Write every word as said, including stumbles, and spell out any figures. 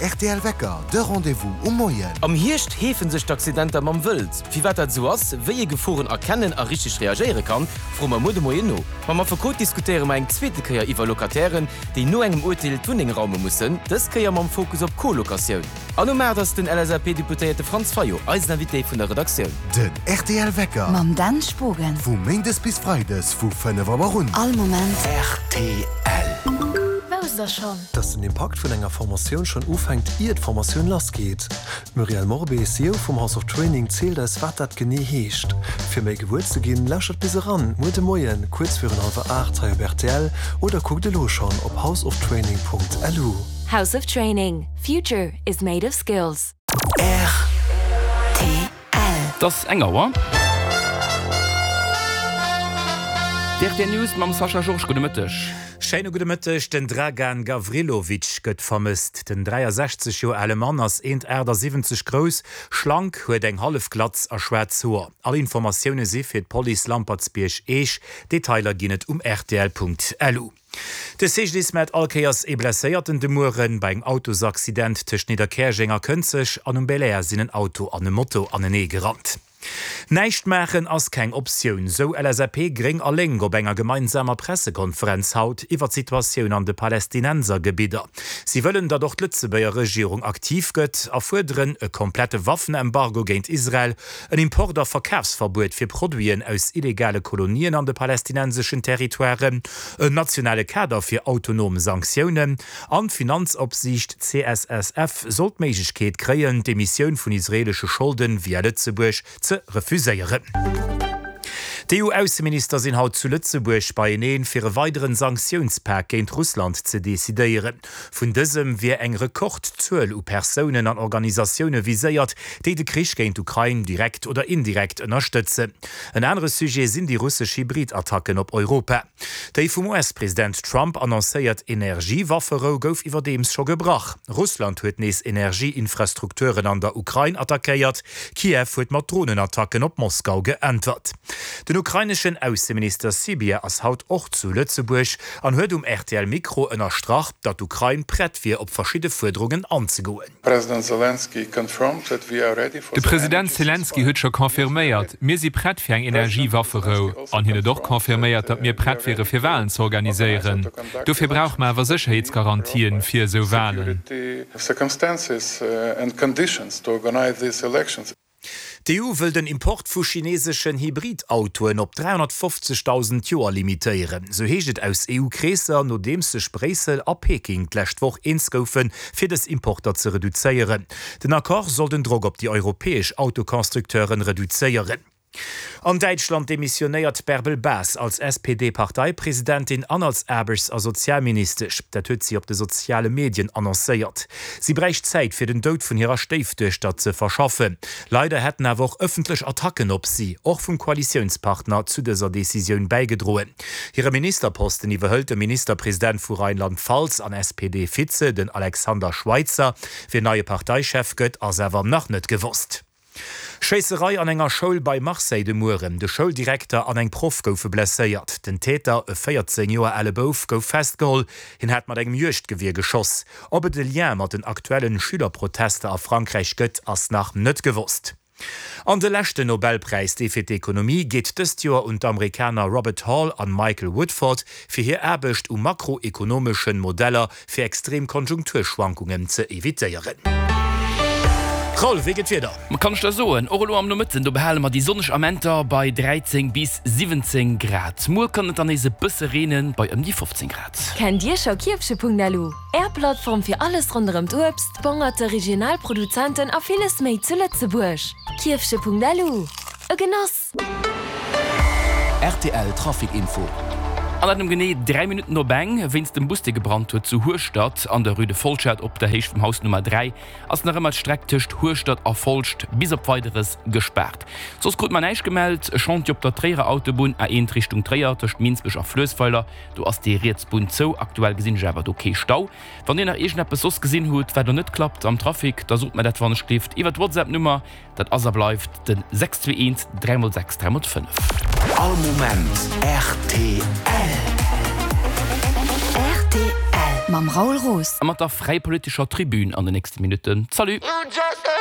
R T L Wecker, de Rendezvous um Moien. Am Hirscht hefen sich d'Accidenter mam Wild. Wie wat dat so ass, wéi je Geforen erkennen a richtig reagiere kann, fro ma Mude Moeno. Ma ma verkot diskutiere ma eng zweete Käier iwwer Lokatären, déi no engem Urteil Tuningraume mussssen, dës Käier mam Fokus op Kolokatioun. An no Mäders den L S R P-Deputéierte Franz Fayo als Invité vun der Redaktion. Den R T L Wecker. Mam Dan Spogen. Vu Mendes bis Freides vu fënne Wa run. All Moment. R T L. Das schon. Dass den Impact von einer Formation schon aufhängt, ihr die Formation losgeht. Muriel Morbe, C E O vom House of Training, zählt es, was das genau heischt. Für mehr Gewürz zu gehen, lasst bis ran, Mute Moyen, kurz für ein halber acht, drei R T L oder guckt ihr los schon auf houseoftraining punkt l u. House of Training. Future is made of skills. R T L. Das enger, wa? Der der News mam Sascha George gute Mittag. Scheine gute Mittag, den Dragan Gavrilovic gëtt vermisst. Den dreiundsechzig Jahre alte Mann ass ent Äder siebzig groß, schlank, huet eng Halfglatz a schwarz Haar. Alle Informationen si fir d Police Lampertsbierg eich, Detailer ginnet um R T L punkt l u. De Sechlis mat Alkeiers e blesséierten de Muren beim Autosaccident tech Niederkergenger Kënzech an um Belair sinnen Auto an dem Motto an den E gerannt. Neicht machen ass keng Opioun, so L S R P gring alleng op enger gemeinsamer Pressekonferenz haut iwwer Situationun an de Palästinensergebieter. Sie wëllen dat doch d Lützebeier Regierung aktiv gëtt, erfuerderen e komplette Waffenembargo géint Israel, en Importer Verkehrsverbot fir Produien aus illegale Kolonien an de palästinensischen Territoiren, e nationale Kader fir autonome Sanktionen, an Finanzopsicht C S S F sollt Meigkeet kreien de Missionioun vun israelsche Schulden wie Lützeburg ze refuséieren. Die E U-Außenminister sind haut zu Lützeburg bei Eneen fir e weiteren Sanktionspack géint Russland ze desideieren. Vun dësem wie eng Rekordzuel u Personen an Organisationune viséiert, déi de Krich géint Ukraine direkt oder indirekt ënnerstëtze. Ein anderes Sujet sind die russsisch Hybridattacken op Europa. Dei vum U S-Präsident Trump annoncéiert Energiewaffero gouf iwwer dems scho gebrach. Russland huet nees Energieinfrastrukturen an der Ukraine attackéiert, Kiew huet mat Drohnenattacken op Moskau geëntert. Den ukrainischen Außenminister Sibir ass haut och zu Lützeburg an huet um R T L Mikro ënner Strach, dat Ukraine brett fir op verschiedene Forderungen anzugoen. De Präsident Zelensky huet schon konfirméiert, mir si brett fir eng Energiewaffero, an hinne doch konfirméiert, dat mir brett wäre fir Wahlen zu organisieren. Dofir brauch ma awer Sicherheitsgarantien fir so Wahlen. Die E U will den Import vu chinesischen Hybridautoen op dreihundertfünfzigtausend Joer limitieren. So heget aus E U-Kräser no dem se Spresel a Peking lächtwoch inskaufen fir des Importer ze reduzéieren. Den Akkor soll den Drog op die europäesch Autokonstrukteuren reduzéieren. An Deutschland demissionéiert Bärbel Bass als S P D-Parteipräsidentin an als Erbers a Sozialministerisch. Dat huet sie op de soziale Medien annoncéiert. Sie brecht Zeit fir den Tod vun ihrer Stieftöchter ze verschaffen. Leider hätten er woch öffentlich Attacken op sie, och vum Koalitionspartner zu dieser Decision beigedrohen. Ihre Ministerposten iwwerhëllt der Ministerpräsident vu Rheinland-Pfalz an S P D-Vize, den Alexander Schweitzer, fir neue Parteichef gëtt as er war nach net gewusst. Scheisserei an enger Schoul bei Marseille de Muren. De Schuldirektor an eng Prof goufe blesséiert. Den Täter e vierzehn Joer alle Bouf gouf festgeholl, hin hat mat engem Juchtgewehr geschoss. Ob et de Lien mat den aktuellen Schülerproteste a Frankreich gëtt ass nach nett gewusst. An de lächte Nobelpreis D fir d'Ekonomie geht dëst Joer und Amerikaner Robert Hall an Michael Woodford fir hir erbecht um makroökonomischen Modeller fir Extremkonjunkturschwankungen ze evitéieren. Roll, wie geht's wieder? Man kann da so in Orlo am Mitte, du behältst mal die sonnigen Amenter bei dreizehn bis siebzehn Grad. Mur kann dann diese Büsse rennen bei um die fünfzehn Grad. Kennt ihr schon Kiefsche punkt l u? Air-Plattform für alles rund um Obst, bongerte Regionalproduzenten auf vieles mehr zu Lützeburg. Kiefsche punkt l u. Ein Genuss. R T L Trafikinfo. An einem Gene drei Minuten no bang, wenn's dem Buste gebrannt huet zu Hurstadt an der Rüde Vollstadt op der Heich vom Haus Nummer drei, als nach immer Strecktischcht Hurstadt erfolcht bis op weiteres gesperrt. Sos gut man eich gemeldt, schont op der Träger Autobahn a en Richtung Träger tcht Minzbech a Flösfeuler, du hast die Reetsbund zo aktuell gesinn jawer okay Stau. Wann den er e net besos gesinn hut, wer net klappt am Trafik, da sucht man dat wann schläft. Iwer WhatsApp-Nummer, dat as er bleibt den sechs zwei eins drei sechs drei fünf. All Moment R T L. R T L. Mam Raul Roos. mat der freipolitischer Tribün an den nächsten Minuten. Salut!